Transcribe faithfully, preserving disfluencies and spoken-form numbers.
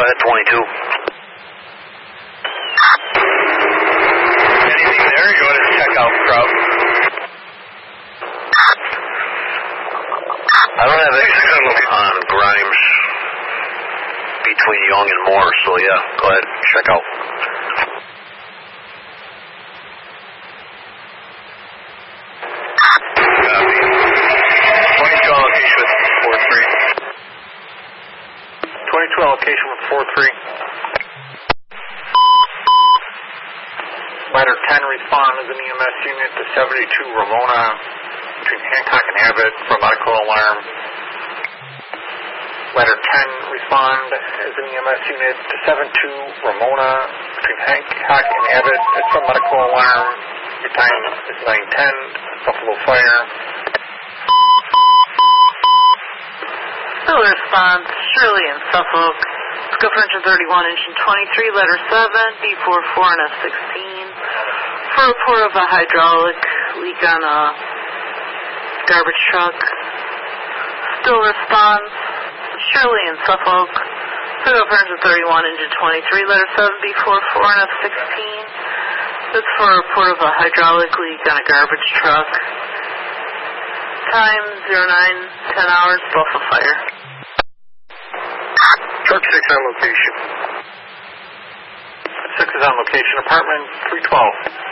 ahead, twenty-two. Anything there? You want to check out crowd? I don't have anything on Grimes between Young and Moore, so yeah, go ahead, check out. twenty-two allocation with four three. twenty-two allocation with four three. Ladder ten respond as an E M S unit to seventy-two Ramona between Hancock and Abbott for medical alarm. Ladder ten respond as an E M S unit to seventy-two Ramona between Hancock and Abbott. It's for medical alarm. Your time is nine ten. Buffalo Fire. Still response, Shirley and Suffolk. Let's go for engine thirty-one, engine twenty-three, letter seven, B forty-four and F sixteen. For a report of a hydraulic leak on a garbage truck. Still response, Shirley and Suffolk. Let's go for engine thirty-one, engine twenty-three, letter seven, B forty-four and F sixteen. That's for a report of a hydraulic leak on a garbage truck. Time zero nine ten hours, Buffalo Fire. Truck six on location. Six is on location, apartment three twelve.